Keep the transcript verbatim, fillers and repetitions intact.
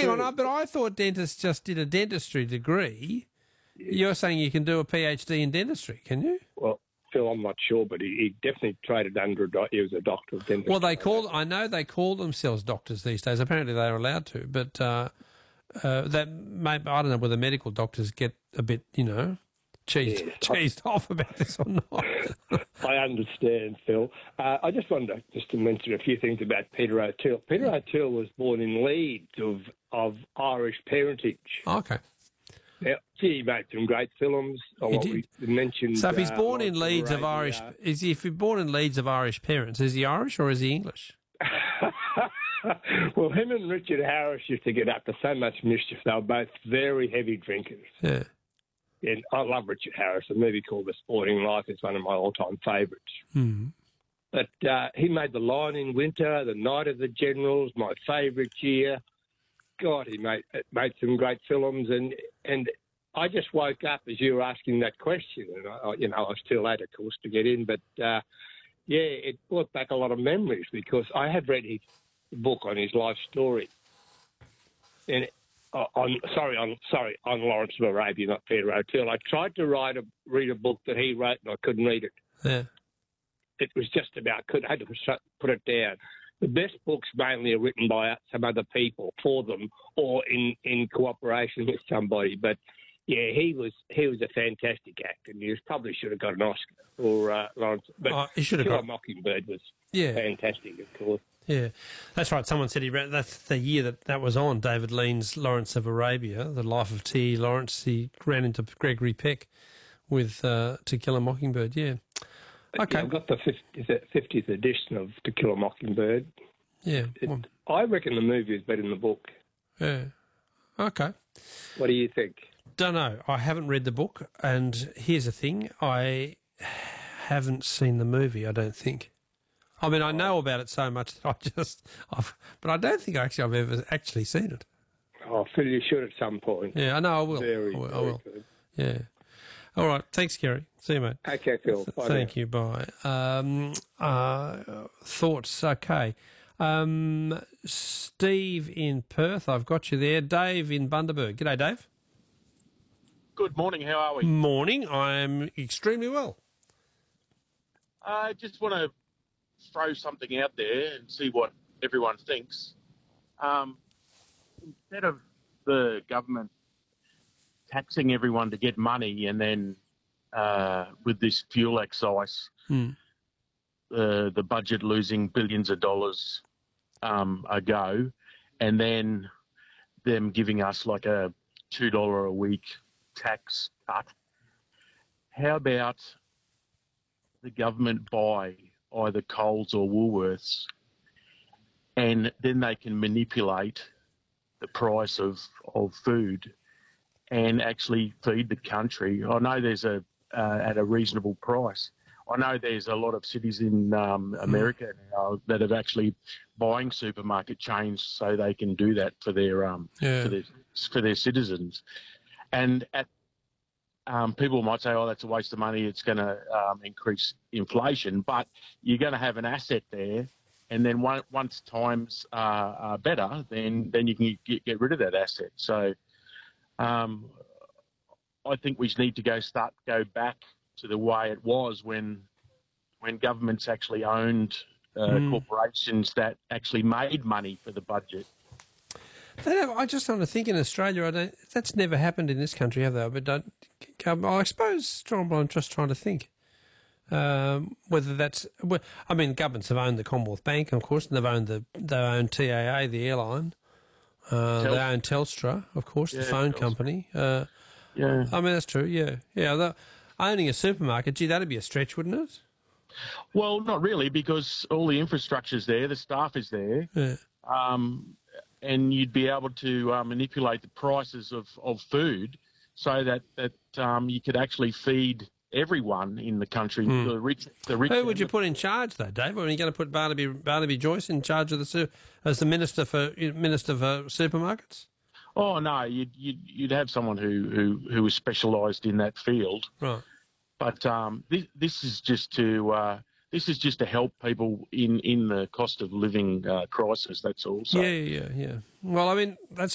on. But I thought dentists just did a dentistry degree. Yeah. You're saying you can do a PhD in dentistry, can you? Well, Phil, I'm not sure, but he, he definitely traded under a doc- he was a doctor of dentistry. Well, they call I know they call themselves doctors these days. Apparently, they're allowed to, but uh, uh, that may, I don't know whether medical doctors get a bit, you know, cheesed, yes, cheesed I, off about this or not. I understand, Phil. Uh, I just wanted to, just to mention a few things about Peter O'Toole. Peter O'Toole was born in Leeds of of Irish parentage. Okay. Now, gee, he made some great films. He did. We mentioned. So if he's born uh, in Leeds of Irish, is he? If he's born in Leeds of Irish parents, is he Irish or is he English? Well, him and Richard Harris used to get up to so much mischief. They were both very heavy drinkers. Yeah. And I love Richard Harris. A movie called The Sporting Life is one of my all-time favourites. Mm-hmm. But uh, he made The Lion in Winter, The Night of the Generals, my favourite year. God, he made made some great films, and and I just woke up as you were asking that question, and I, you know I was too late, of course, to get in, but uh, yeah, it brought back a lot of memories because I had read his book on his life story, and uh, on sorry on sorry on Lawrence of Arabia, not Peter O'Toole. I tried to write a read a book that he wrote, and I couldn't read it. Yeah, it was just about could I had to put it down. The best books mainly are written by some other people for them or in, in cooperation with somebody. But, yeah, he was he was a fantastic actor, and he was, probably should have got an Oscar for uh, Lawrence. But oh, he should have got Mockingbird was yeah. fantastic, of course. Yeah, that's right. Someone said he ran, that's the year that that was on, David Lean's Lawrence of Arabia, The Life of T. Lawrence. He ran into Gregory Peck with uh, To Kill a Mockingbird, yeah. Okay. Yeah, I've got the fiftieth edition of To Kill a Mockingbird. Yeah. It, well, I reckon the movie is better than the book. Yeah. Okay. What do you think? Don't know. I haven't read the book, and here's the thing. I haven't seen the movie, I don't think. I mean, I know about it so much that I just... I've, but I don't think actually I've ever actually seen it. Oh, Phil, you should at some point. Yeah, I know I will. Very, I will. very I will. good. Yeah. All right. Thanks, Kerry. See you, mate. Okay, Phil. Bye Thank now. you. Bye. Um, uh, thoughts. Okay. Um, Steve in Perth. I've got you there. Dave in Bundaberg. G'day, Dave. Good morning. How are we? Morning. I'm extremely well. I just want to throw something out there and see what everyone thinks. Um, instead of the government taxing everyone to get money and then uh, with this fuel excise, hmm. uh, the budget losing billions of dollars um, a go, and then them giving us like a two dollars a week tax cut, how about the government buy either Coles or Woolworths, and then they can manipulate the price of, of food and actually feed the country. I know there's a uh, at a reasonable price. I know there's a lot of cities in um, America now that have actually buying supermarket chains so they can do that for their um yeah. for their for their citizens. And at um, people might say, "Oh, that's a waste of money. It's going to um, increase inflation," but you're going to have an asset there. And then one, once times are, are better, then then you can get, get rid of that asset. So um, I think we need to go start go back to the way it was when when governments actually owned uh, mm. corporations that actually made money for the budget. They have, I just want to think in Australia, I don't, that's never happened in this country, have they? But don't, I suppose I'm just trying to think. Um, whether that's, well, I mean, governments have owned the Commonwealth Bank, of course, and they've owned the, they own T A A, the airline. Uh, they own Telstra, of course, yeah, the phone Telstra. company. Uh, yeah, I mean that's true. Yeah, yeah. The, owning a supermarket, gee, that'd be a stretch, wouldn't it? Well, not really, because all the infrastructure's there, the staff is there, yeah. um, and you'd be able to uh, manipulate the prices of, of food so that that um, you could actually feed everyone in the country, mm. the rich, the rich. Who would you put in charge, though, Dave? Are you going to put Barnaby Barnaby Joyce in charge of the as the minister for minister for supermarkets? Oh no, you'd you'd, you'd have someone who who who is specialised in that field, right? But um, this this is just to uh, this is just to help people in in the cost of living uh, crisis. That's all. So. Yeah, yeah, yeah. Well, I mean, that's